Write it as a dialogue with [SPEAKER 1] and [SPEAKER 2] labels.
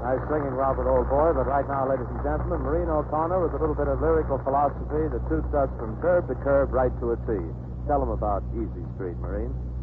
[SPEAKER 1] Nice singing, Robert, old boy. But right now, ladies and gentlemen, Maureen O'Connor with a little bit of lyrical philosophy that suits us from curb to curb right to a T. Tell them about Easy Street, Maureen.